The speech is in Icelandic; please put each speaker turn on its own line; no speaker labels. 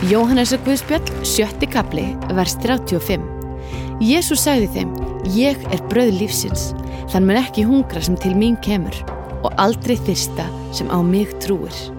Jóhannesar Guðspjall, 7. kafli, vers 35. Jesús sagði þeim: Ég brauð lífsins, þann mun ekki hungra sem til mín kemur og aldrei þyrsta sem á mig trúir.